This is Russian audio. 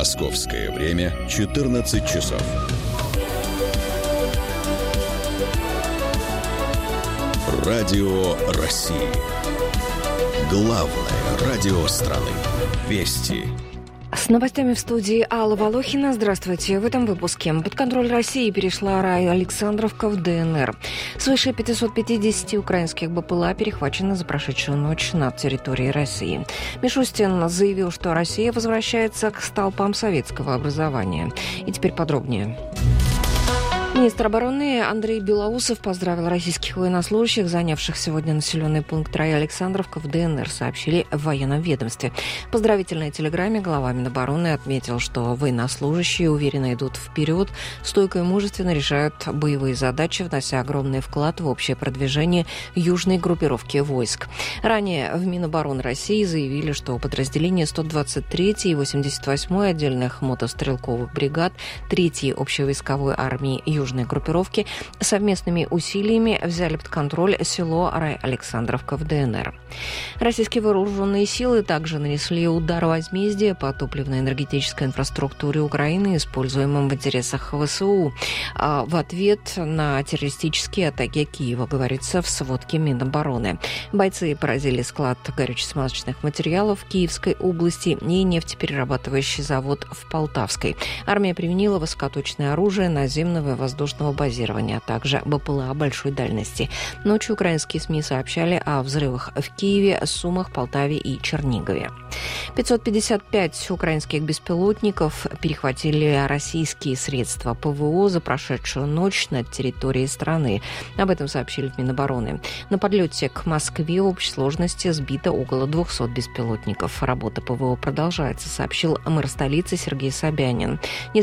Московское время 14 часов. Радио России. Главное радио страны. Вести. С новостями в студии Алла Волохина. Здравствуйте. В этом выпуске. Под контроль России перешла Александровка в ДНР. Свыше 550 украинских БПЛА перехвачены за прошедшую ночь на территории России. Мишустин заявил, что Россия возвращается к столпам советского образования. И теперь подробнее. Министр обороны Андрей Белоусов поздравил российских военнослужащих, занявших сегодня населенный пункт Александровка в ДНР, сообщили в военном ведомстве. В поздравительной телеграмме глава Минобороны отметил, что военнослужащие уверенно идут вперед, стойко и мужественно решают боевые задачи, внося огромный вклад в общее продвижение южной группировки войск. Ранее в Минобороны России заявили, что подразделения 123-й и 88-й отдельных мотострелковых бригад 3-й общевойсковой армии южной группировки совместными усилиями взяли под контроль село Александровка в ДНР. Российские вооруженные силы также нанесли удар возмездия по топливно-энергетической инфраструктуре Украины, используемым в интересах ВСУ, в ответ на террористические атаки Киева, говорится в сводке Минобороны. Бойцы поразили склад горюче-смазочных материалов в Киевской области и нефтеперерабатывающий завод в Полтавской. Армия применила высокоточное оружие наземного и воздушного базирования, а также БПЛА большой дальности. Ночью украинские СМИ сообщали о взрывах в Киеве, Сумах, Полтаве и Чернигове. 555 украинских беспилотников перехватили российские средства ПВО за прошедшую ночь над территорией страны. Об этом сообщили в Минобороны. На подлете к Москве в общей сложности сбито около 200 беспилотников. Работа ПВО продолжается, сообщил мэр столицы Сергей Собянин.